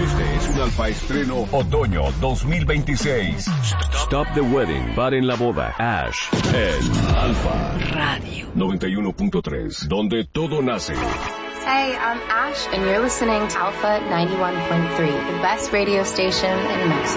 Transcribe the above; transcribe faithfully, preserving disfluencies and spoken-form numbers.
Este es un Alfa estreno otoño dos mil veintiséis. Stop the Wedding. Paren la boda. Ash en Alfa Radio noventa y uno punto tres, donde todo nace. Hey, I'm Ash, and you're listening to Alpha ninety-one point three, the best radio station in Mexico.